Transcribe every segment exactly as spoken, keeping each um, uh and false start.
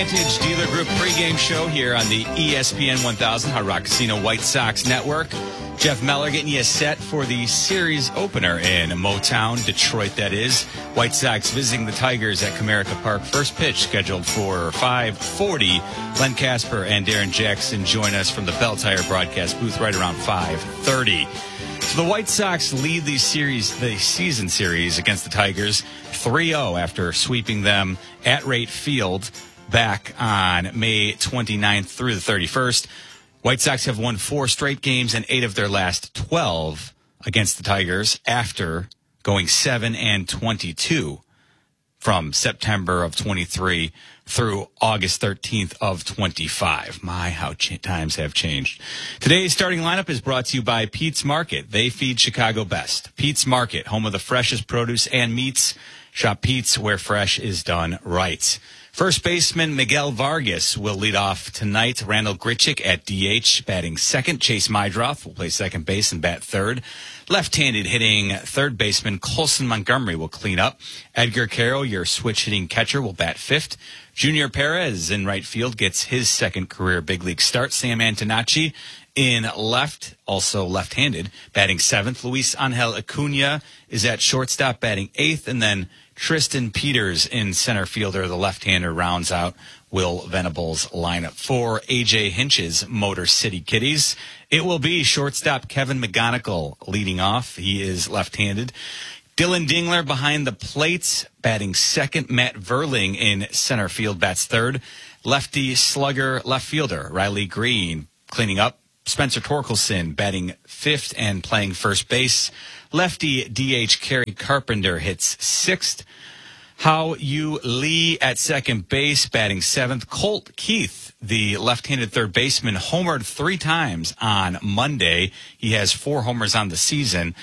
Advantage Dealer Group pregame show here on the E S P N one thousand Hard Rock Casino White Sox Network. Jeff Meller getting you set for the series opener in Motown, Detroit, that is. White Sox visiting the Tigers at Comerica Park. First pitch scheduled for five forty. Len Casper and Darren Jackson join us from the Bell Tire broadcast booth right around five thirty. So the White Sox lead the series, the season series against the Tigers three oh after sweeping them at Rate Field back on May twenty-ninth through the thirty-first. White Sox have won four straight games and eight of their last twelve against the Tigers after going seven and twenty-two from September of twenty-three through August thirteenth of twenty-five. My, how ch- times have changed. Today's starting lineup is brought to you by Pete's Market. They feed Chicago best. Pete's Market, home of the freshest produce and meats. Shop Pete's, where fresh is done right. First baseman Miguel Vargas will lead off tonight. Randall Grichuk at D H, batting second. Chase Mydroth will play second base and bat third. Left-handed hitting third baseman Colson Montgomery will clean up. Edgar Carroll, your switch-hitting catcher, will bat fifth. Junior Perez in right field gets his second career big league start. Sam Antonacci in left, also left-handed, batting seventh. Luis Angel Acuna is at shortstop, batting eighth. And then Tristan Peters in center fielder, the left-hander, rounds out Will Venable's lineup. For A J Hinch's Motor City Kitties, it will be shortstop Kevin McGonigal leading off. He is left-handed. Dylan Dingler behind the plate, batting second. Matt Verling in center field, bats third. Lefty slugger left fielder Riley Green cleaning up. Spencer Torkelson batting fifth and playing first base. Lefty D H Kerry Carpenter hits sixth. Hao Yu Lee at second base, batting seventh. Colt Keith, the left-handed third baseman, homered three times on Monday. He has four homers on the season.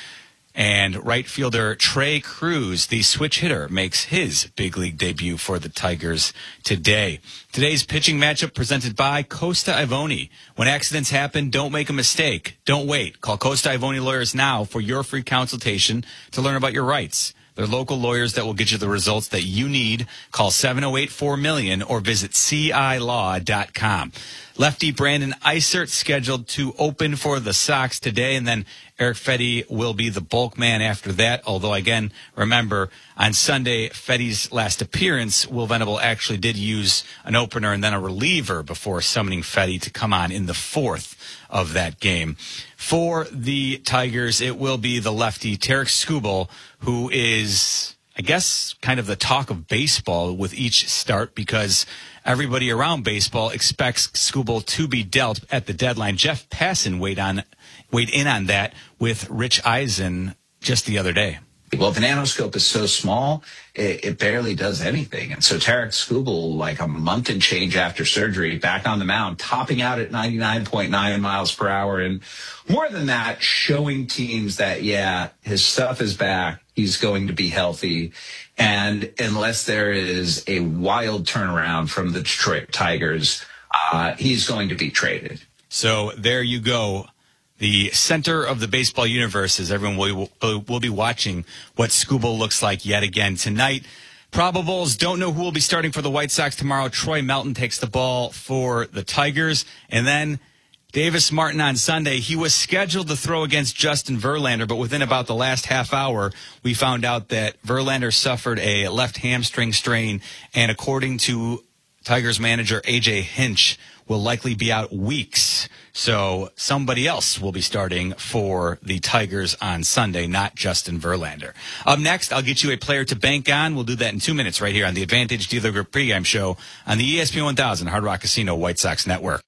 And right fielder Trey Cruz, the switch hitter, makes his big league debut for the Tigers today. Today's pitching matchup presented by Costa Ivoni. When accidents happen, don't make a mistake. Don't wait. Call Costa Ivoni Lawyers now for your free consultation to learn about your rights. They're local lawyers that will get you the results that you need. Call seven oh eight four million or visit C I law dot com. Lefty Brandon Eisert scheduled to open for the Sox today, and then Eric Fetty will be the bulk man after that. Although, again, remember, on Sunday, Fetty's last appearance, Will Venable actually did use an opener and then a reliever before summoning Fetty to come on in the fourth of that game. For the Tigers, it will be the lefty Tarek Skubal, who is, I guess, kind of the talk of baseball with each start because everybody around baseball expects Skubal to be dealt at the deadline. Jeff Passan weighed on, weighed in on that with Rich Eisen just the other day. Well, the nanoscope is so small, it, it barely does anything. And so Tarek Skubal, like a month and change after surgery, back on the mound, topping out at ninety-nine point nine miles per hour. And more than that, showing teams that, yeah, his stuff is back. He's going to be healthy. And unless there is a wild turnaround from the Detroit Tigers, uh, he's going to be traded. So there you go. The center of the baseball universe, as everyone will, will be watching what Skubal looks like yet again tonight. Probables don't know who will be starting for the White Sox tomorrow. Troy Melton takes the ball for the Tigers. And then Davis Martin on Sunday. He was scheduled to throw against Justin Verlander, but within about the last half hour, we found out that Verlander suffered a left hamstring strain. And according to Tigers manager A J Hinch, will likely be out weeks. So somebody else will be starting for the Tigers on Sunday, not Justin Verlander. Up next, I'll get you a player to bank on. We'll do that in two minutes right here on the Advantage Dealer Group pregame show on the E S P N one thousand Hard Rock Casino White Sox Network.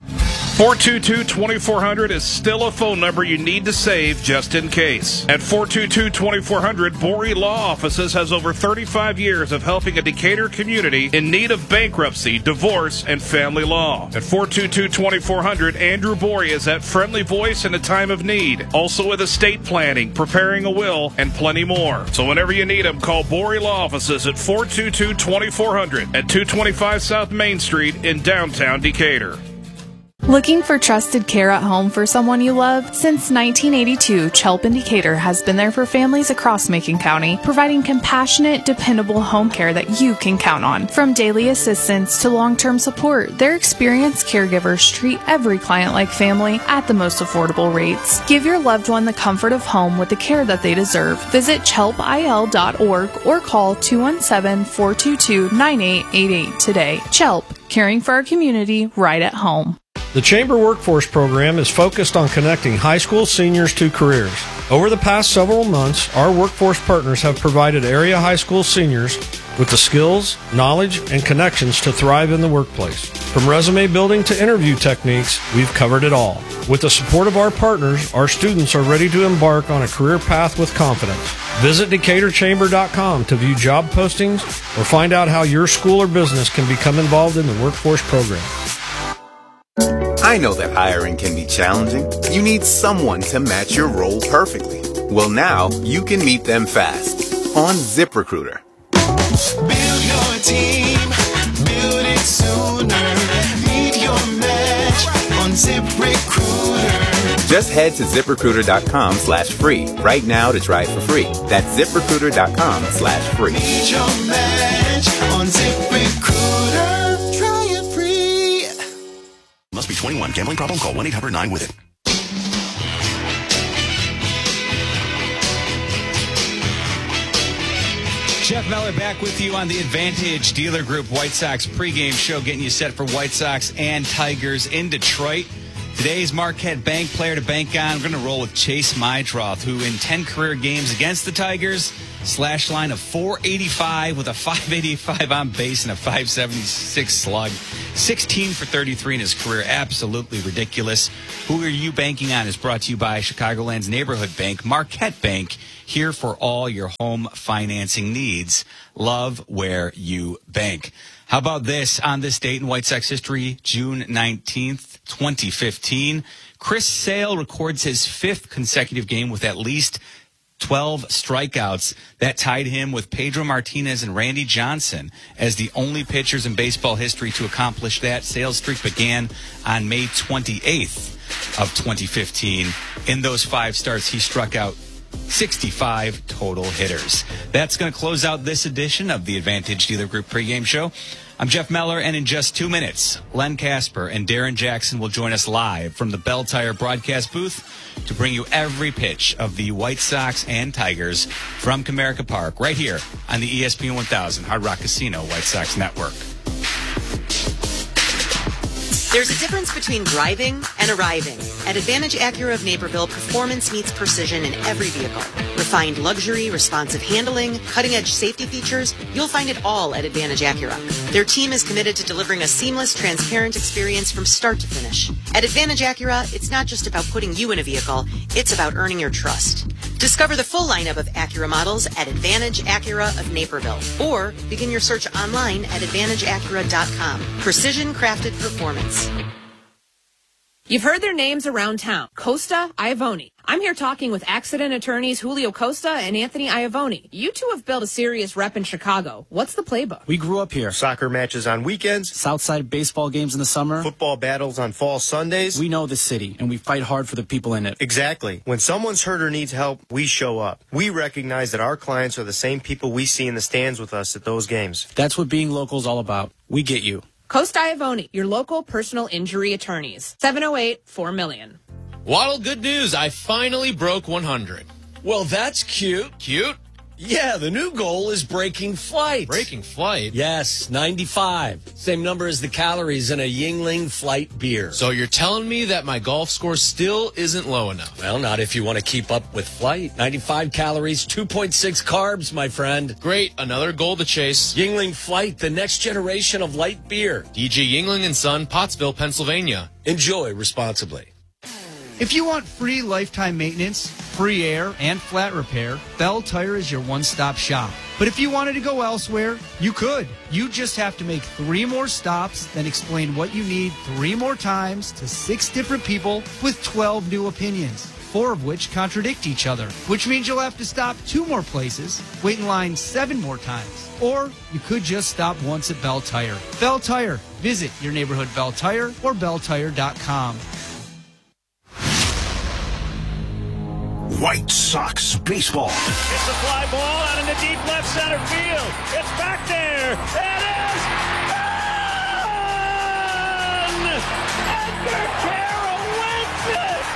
four two two, two four zero zero is still a phone number you need to save just in case. At four two two, two four zero zero, Borey Law Offices has over thirty-five years of helping a Decatur community in need of bankruptcy, divorce, and family law. At four two two, two four zero zero, Andrew Borey is that friendly voice in a time of need. Also with estate planning, preparing a will, and plenty more. So whenever you need them, call Borey Law Offices at four two two, two four zero zero at two twenty-five South Main Street in downtown Decatur. Looking for trusted care at home for someone you love? Since nineteen eighty-two, Chelp in Decatur has been there for families across Macon County, providing compassionate, dependable home care that you can count on. From daily assistance to long-term support, their experienced caregivers treat every client like family at the most affordable rates. Give your loved one the comfort of home with the care that they deserve. Visit chelp I L dot org or call two one seven, four two two, nine eight eight eight today. Chelp, caring for our community right at home. The Chamber Workforce Program is focused on connecting high school seniors to careers. Over the past several months, our workforce partners have provided area high school seniors with the skills, knowledge, and connections to thrive in the workplace. From resume building to interview techniques, we've covered it all. With the support of our partners, our students are ready to embark on a career path with confidence. Visit Decatur Chamber dot com to view job postings or find out how your school or business can become involved in the workforce program. I know that hiring can be challenging. You need someone to match your role perfectly. Well, now you can meet them fast on ZipRecruiter. Build your team, build it sooner. Meet your match on ZipRecruiter. Just head to ZipRecruiter dot com slash free right now to try it for free. That's ZipRecruiter dot com slash free. Meet your match on ZipRecruiter. Try it free. Must be twenty-one. Gambling problem? Call one eight hundred nine with it. Jeff Meller back with you on the Advantage Dealer Group White Sox pregame show, getting you set for White Sox and Tigers in Detroit. Today's Marquette Bank player to bank on. We're going to roll with Chase Meidroth, who in ten career games against the Tigers, slash line of four eighty-five with a five eighty-five on base and a five seventy-six slug. sixteen for thirty-three in his career. Absolutely ridiculous. Who are you banking on is brought to you by Chicagoland's neighborhood bank, Marquette Bank, here for all your home financing needs. Love where you bank. How about this? On this date in White Sox history, June nineteenth, twenty fifteen, Chris Sale records his fifth consecutive game with at least twelve strikeouts. That tied him with Pedro Martinez and Randy Johnson as the only pitchers in baseball history to accomplish that. Sale's streak began on May twenty-eighth of twenty fifteen. In those five starts, he struck out sixty-five total hitters. That's going to close out this edition of the Advantage Dealer Group pregame show. I'm Jeff Meller, and in just two minutes, Len Casper and Darren Jackson will join us live from the Bell Tire broadcast booth to bring you every pitch of the White Sox and Tigers from Comerica Park, right here on the E S P N one thousand Hard Rock Casino White Sox Network. There's a difference between driving and arriving. At Advantage Acura of Naperville, performance meets precision in every vehicle. Refined luxury, responsive handling, cutting-edge safety features, you'll find it all at Advantage Acura. Their team is committed to delivering a seamless, transparent experience from start to finish. At Advantage Acura, it's not just about putting you in a vehicle, it's about earning your trust. Discover the full lineup of Acura models at Advantage Acura of Naperville, or begin your search online at advantage acura dot com. Precision crafted performance. You've heard their names around town. Costa, Iavoni. I'm here talking with accident attorneys Julio Costa and Anthony Iavoni. You two have built a serious rep in Chicago. What's the playbook? We grew up here. Soccer matches on weekends. Southside baseball games in the summer. Football battles on fall Sundays. We know the city, and we fight hard for the people in it. Exactly. When someone's hurt or needs help, we show up. We recognize that our clients are the same people we see in the stands with us at those games. That's what being local is all about. We get you. Costa Iavoni, your local personal injury attorneys. seven oh eight, four million. Waddle, good news. I finally broke one hundred. Well, that's cute. Cute? Yeah, the new goal is breaking flight. Breaking flight? Yes, ninety-five. Same number as the calories in a Yingling Flight beer. So you're telling me that my golf score still isn't low enough? Well, not if you want to keep up with flight. ninety-five calories, two point six carbs, my friend. Great, another goal to chase. Yingling Flight, the next generation of light beer. D J Yingling and Son, Pottsville, Pennsylvania. Enjoy responsibly. If you want free lifetime maintenance, free air, and flat repair, Bell Tire is your one-stop shop. But if you wanted to go elsewhere, you could. You just have to make three more stops, then explain what you need three more times to six different people with twelve new opinions, four of which contradict each other, which means you'll have to stop two more places, wait in line seven more times, or you could just stop once at Bell Tire. Bell Tire, Visit your neighborhood Bell Tire or bell tire dot com. White Sox baseball. It's a fly ball out in the deep left center field. It's back there. It is gone! Edgar Carroll wins it!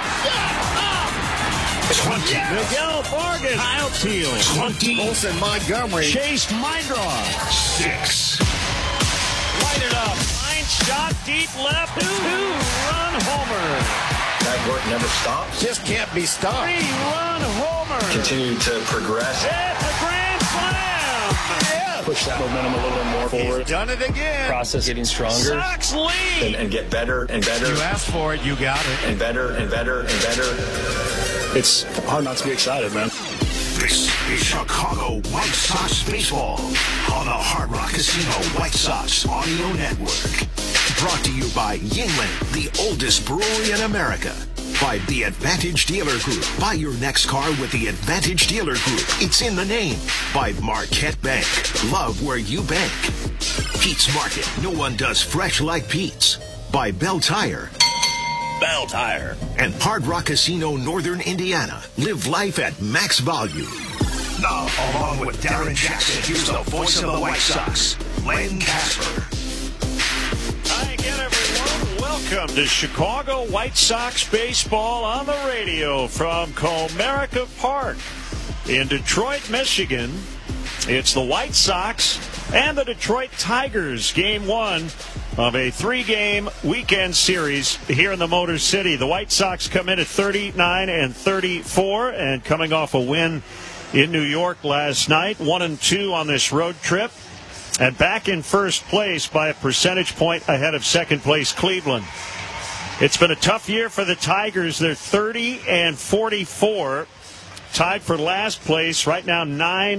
twenty. Miguel Vargas. Kyle Teel. twenty. Olson Montgomery. Chase Mindra. Six. Light it up. Line shot deep left. Two-run homer. That work never stops. Just can't be stopped. Three-run homer. Continue to progress. It's a grand slam. Yeah. Push that momentum a little bit more forward. He's done it again. Process getting stronger. Sox lead. And, and get better and better. You asked for it. You got it. And better and better and better. It's hard not to be excited, man. This is Chicago White Sox baseball on the Hard Rock Casino White Sox audio network. Brought to you by Yingling, the oldest brewery in America. By the Advantage Dealer Group. Buy your next car with the Advantage Dealer Group. It's in the name. By Marquette Bank. Love where you bank. Pete's Market. No one does fresh like Pete's. By Bell Tire. Bell Tire. And Hard Rock Casino Northern Indiana. Live life at max value. Now, along with Darren Jackson, here's the voice of the White Sox, Len Casper. Hi again, everyone. Welcome to Chicago White Sox baseball on the radio from Comerica Park in Detroit, Michigan. It's the White Sox and the Detroit Tigers, game one of a three-game weekend series here in the Motor City. The White Sox come in at thirty-nine and thirty-four and coming off a win in New York last night, one and two on this road trip, and back in first place by a percentage point ahead of second place Cleveland. It's been a tough year for the Tigers. They're thirty and forty-four, tied for last place right now, nine